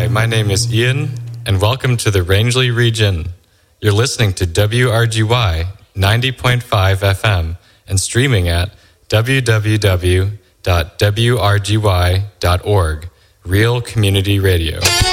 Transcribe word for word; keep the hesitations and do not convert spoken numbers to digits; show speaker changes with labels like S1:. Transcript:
S1: my name is Ian, and welcome to the Rangeley region. You're listening to W R G Y ninety point five F M and streaming at w w w dot w r g y dot org, Real Community Radio.